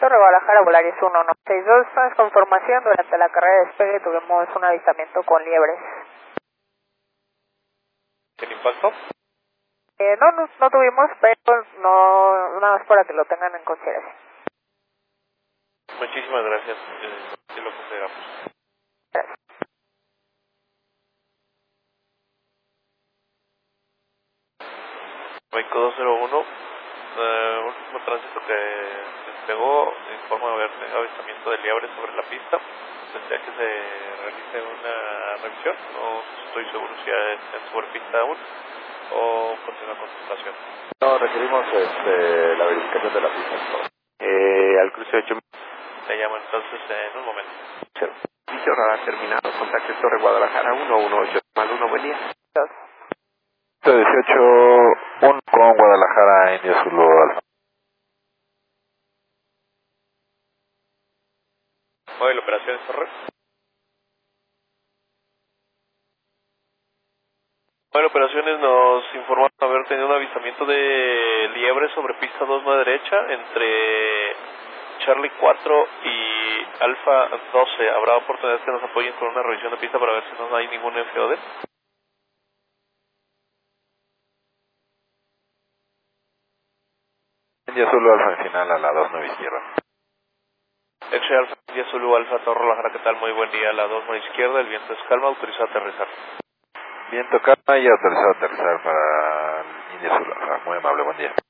Torre Guadalajara, Volaris 1162, es conformación. Durante la carrera de despegue tuvimos un avistamiento con liebres. ¿El impacto? No tuvimos, pero no, nada más para que lo tengan en consideración. Muchísimas gracias, sí lo consideramos. Gracias. México 201, último tránsito que despegó, informa haber avistamiento de liebres sobre la pista. Desea que se realice una revisión, no estoy seguro si está sobre pista aún o continúa con su estación. No, requerimos la verificación de la pista. Al cruce 8. Le llamo entonces en un momento. Servicio radar terminado, contacto Torre Guadalajara 118 mal 1, buen día. 18 1 con Guadalajara Indio Zulu Alfa. Móvil operaciones Torre. Móvil operaciones nos informó haber tenido un avistamiento de liebre sobre pista 2 a derecha entre Charlie 4 y Alfa 12. ¿Habrá oportunidad que nos apoyen con una revisión de pista para ver si no hay ningún FOD? Indio Zulu Alfa en final a la 29 izquierda. X-Ray Alfa, India Zulu Alfa, Torre Guadalajara, ¿qué tal? Muy buen día, a la 2 izquierda, el viento es calma, autorizado a aterrizar. Viento calma y autorizado a aterrizar para Indio Zulu Alfa. Muy amable, buen día.